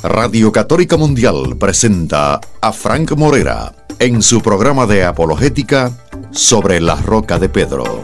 Radio Católica Mundial presenta a Frank Morera en su programa de apologética Sobre la Roca de Pedro.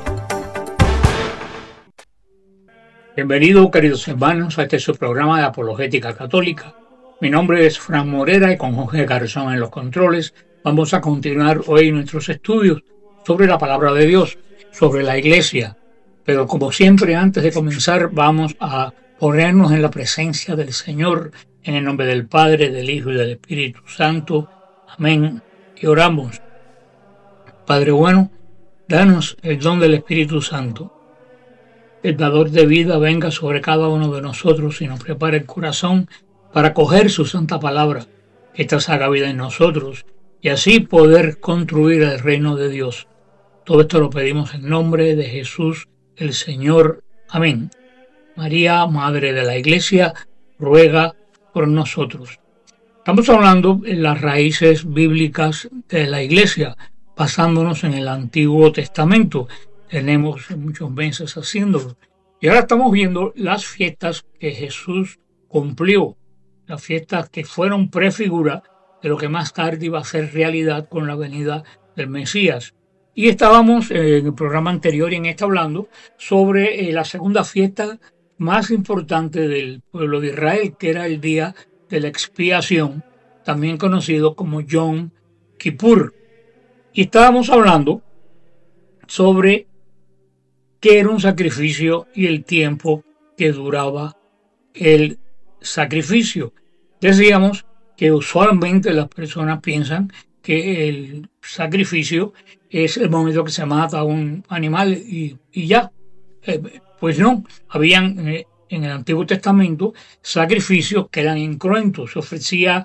Bienvenidos, queridos hermanos, a este su programa de apologética católica. Mi nombre es Frank Morera y con Jorge Garzón en los controles vamos a continuar hoy nuestros estudios sobre la palabra de Dios, sobre la iglesia. Pero como siempre, antes de comenzar, vamos a ponernos en la presencia del Señor, en el nombre del Padre, del Hijo y del Espíritu Santo. Amén. Y oramos. Padre bueno, danos el don del Espíritu Santo. El dador de vida venga sobre cada uno de nosotros y nos prepare el corazón para acoger su santa palabra, que esta haga vida en nosotros y así poder construir el reino de Dios. Todo esto lo pedimos en nombre de Jesús el Señor. Amén. María, Madre de la Iglesia, ruega por nosotros. Estamos hablando en las raíces bíblicas de la Iglesia, basándonos en el Antiguo Testamento. Tenemos muchos meses haciéndolo. Y ahora estamos viendo las fiestas que Jesús cumplió, las fiestas que fueron prefigura de lo que más tarde iba a ser realidad con la venida del Mesías. Y estábamos en el programa anterior y en este hablando sobre la segunda fiesta más importante del pueblo de Israel, que era el día de la expiación, también conocido como Yom Kippur. Y estábamos hablando sobre qué era un sacrificio y el tiempo que duraba el sacrificio. Decíamos que usualmente las personas piensan que el sacrificio es el momento que se mata a un animal y ya. Pues no, habían en el Antiguo Testamento sacrificios que eran incruentos. Se ofrecía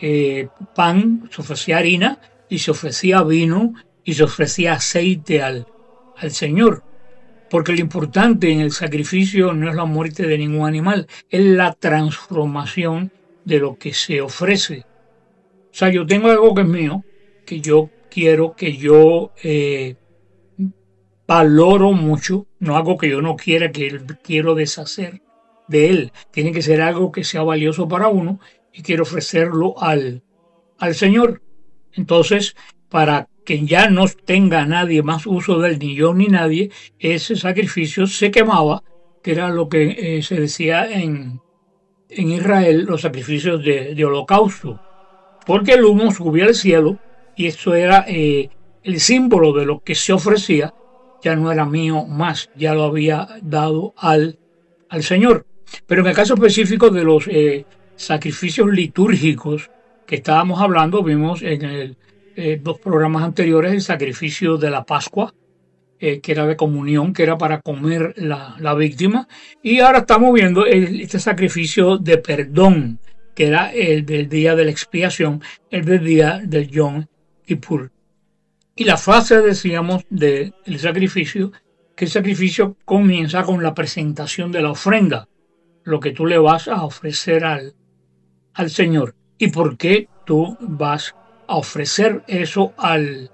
pan, se ofrecía harina y se ofrecía vino y se ofrecía aceite al Señor. Porque lo importante en el sacrificio no es la muerte de ningún animal, es la transformación de lo que se ofrece. O sea, yo tengo algo que es mío, que yo quiero, que yo valoro mucho, no algo que yo no quiera, que quiero deshacer de él. Tiene que ser algo que sea valioso para uno y quiero ofrecerlo al Señor. Entonces, para que ya no tenga nadie más uso de él, ni yo ni nadie, ese sacrificio se quemaba, que era lo que se decía en Israel, los sacrificios de holocausto, porque el humo subía al cielo y eso era el símbolo de lo que se ofrecía, ya no era mío más, ya lo había dado al Señor. Pero en el caso específico de los sacrificios litúrgicos que estábamos hablando, vimos en dos programas anteriores el sacrificio de la Pascua, que era de comunión, que era para comer la víctima, y ahora estamos viendo este sacrificio de perdón, que era el del día de la expiación, el del día del Yom Kippur. Y la frase, decíamos, del sacrificio, que el sacrificio comienza con la presentación de la ofrenda, lo que tú le vas a ofrecer al Señor. ¿Y por qué tú vas a ofrecer eso al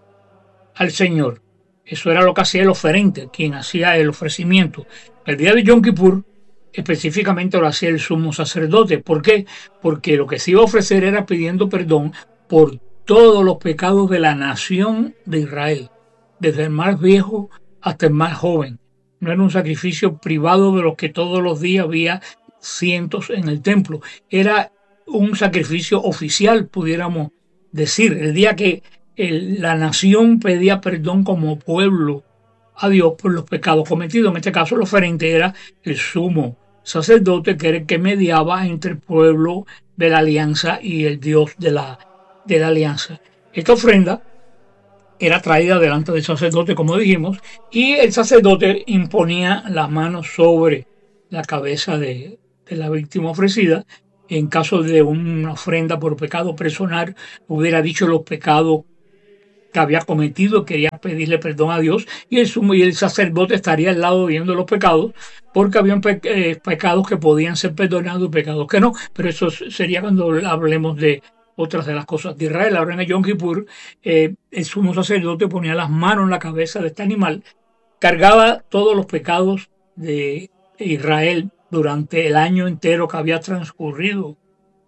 Señor? Eso era lo que hacía el oferente, quien hacía el ofrecimiento. El día de Yom Kippur específicamente lo hacía el sumo sacerdote. ¿Por qué? Porque lo que se iba a ofrecer era pidiendo perdón por todos los pecados de la nación de Israel, desde el más viejo hasta el más joven. No era un sacrificio privado de los que todos los días había cientos en el templo. Era un sacrificio oficial, pudiéramos decir. El día que la nación pedía perdón como pueblo a Dios por los pecados cometidos. En este caso el oferente era el sumo sacerdote, que era el que mediaba entre el pueblo de la alianza y el Dios de la alianza. Esta ofrenda era traída delante del sacerdote, como dijimos, y el sacerdote imponía las manos sobre la cabeza de la víctima ofrecida. En caso de una ofrenda por pecado personal, hubiera dicho los pecados que había cometido, quería pedirle perdón a Dios, y el sacerdote estaría al lado viendo los pecados, porque habían pecados que podían ser perdonados y pecados que no, pero eso sería cuando hablemos de otras de las cosas de Israel. Ahora en el Yom Kippur, el sumo sacerdote ponía las manos en la cabeza de este animal, cargaba todos los pecados de Israel durante el año entero que había transcurrido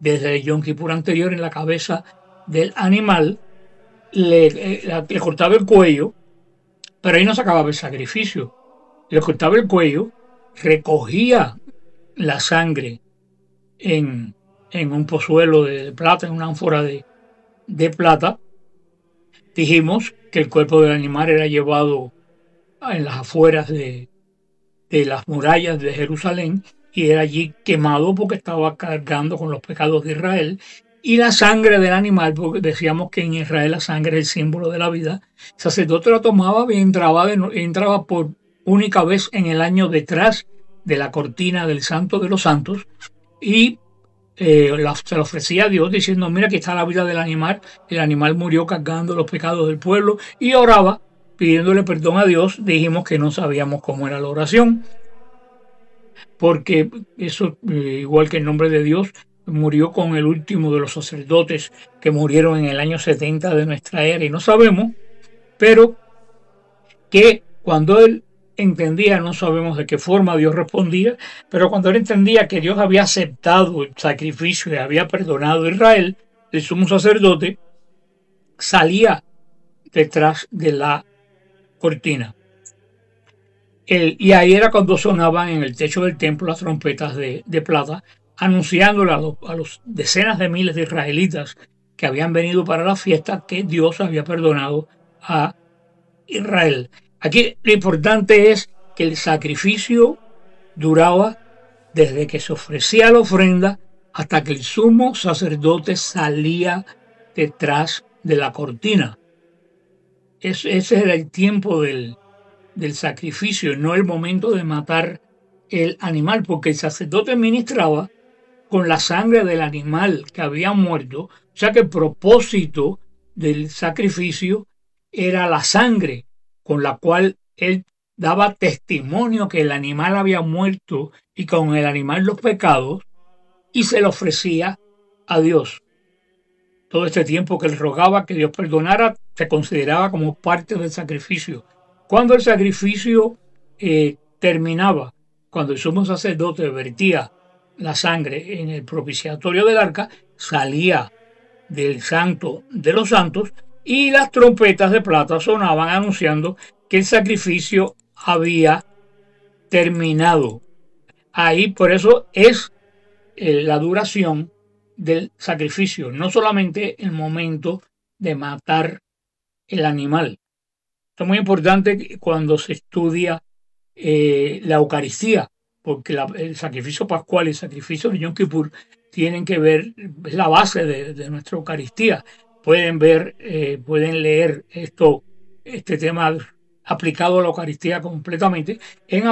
desde el Yom Kippur anterior en la cabeza del animal, le cortaba el cuello, pero ahí no se acababa el sacrificio. Le cortaba el cuello, recogía la sangre en, en un pozuelo de plata, en una ánfora de plata. Dijimos que el cuerpo del animal era llevado en las afueras de las murallas de Jerusalén y era allí quemado porque estaba cargando con los pecados de Israel. Y la sangre del animal, porque decíamos que en Israel la sangre es el símbolo de la vida, el sacerdote la tomaba y entraba por única vez en el año detrás de la cortina del Santo de los Santos y se lo ofrecía a Dios diciendo, mira, aquí está la vida del animal, el animal murió cargando los pecados del pueblo, y oraba pidiéndole perdón a Dios. Dijimos que no sabíamos cómo era la oración, porque eso, igual que el nombre de Dios, murió con el último de los sacerdotes que murieron en el año 70 de nuestra era, y no sabemos, pero que cuando él entendía, no sabemos de qué forma Dios respondía, pero cuando él entendía que Dios había aceptado el sacrificio y había perdonado a Israel, el sumo sacerdote salía detrás de la cortina. Y ahí era cuando sonaban en el techo del templo las trompetas de plata, anunciándole a los decenas de miles de israelitas que habían venido para la fiesta que Dios había perdonado a Israel. Aquí lo importante es que el sacrificio duraba desde que se ofrecía la ofrenda hasta que el sumo sacerdote salía detrás de la cortina. Ese era el tiempo del sacrificio, no el momento de matar el animal, porque el sacerdote ministraba con la sangre del animal que había muerto, o sea que el propósito del sacrificio era la sangre con la cual él daba testimonio que el animal había muerto y con el animal los pecados, y se lo ofrecía a Dios. Todo este tiempo que él rogaba que Dios perdonara se consideraba como parte del sacrificio. Cuando el sacrificio terminaba, cuando el sumo sacerdote vertía la sangre en el propiciatorio del arca, salía del Santo de los Santos y las trompetas de plata sonaban anunciando que el sacrificio había terminado. Ahí por eso es la duración del sacrificio, no solamente el momento de matar el animal. Esto es muy importante cuando se estudia la Eucaristía, porque el sacrificio pascual y el sacrificio de Yom Kippur tienen que ver, es la base de nuestra Eucaristía. Pueden ver, pueden leer este tema aplicado a la Eucaristía completamente en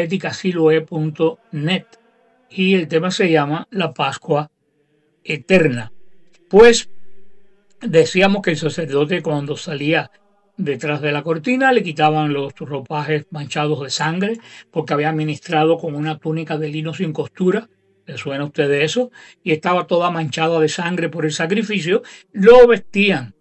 apologéticasiloe.net, y el tema se llama la Pascua Eterna. Pues decíamos que el sacerdote, cuando salía detrás de la cortina, le quitaban los ropajes manchados de sangre porque había ministrado con una túnica de lino sin costura. ¿Le suena a usted de eso? Y estaba toda manchada de sangre por el sacrificio. Lo vestían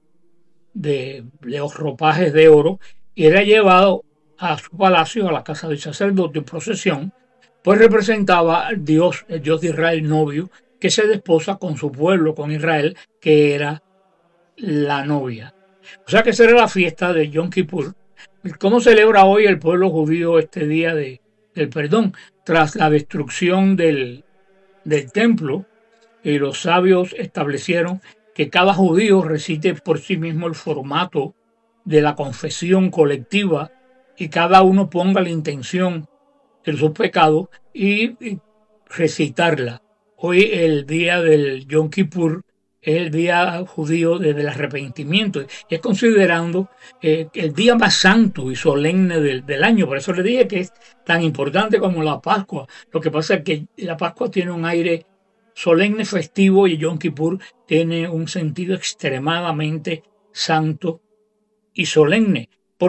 de los ropajes de oro y era llevado a su palacio, a la casa del sacerdote en procesión, pues representaba al Dios, el Dios de Israel novio, que se desposa con su pueblo, con Israel, que era la novia. O sea que esa era la fiesta de Yom Kippur. ¿Cómo celebra hoy el pueblo judío este día del perdón? Tras la destrucción del templo, los sabios establecieron que cada judío recite por sí mismo el formato de la confesión colectiva y cada uno ponga la intención de sus pecados y recitarla. Hoy el día del Yom Kippur es el día judío del arrepentimiento. Es considerando el día más santo y solemne del año. Por eso le dije que es tan importante como la Pascua. Lo que pasa es que la Pascua tiene un aire solemne, festivo, y Yom Kippur tiene un sentido extremadamente santo y solemne.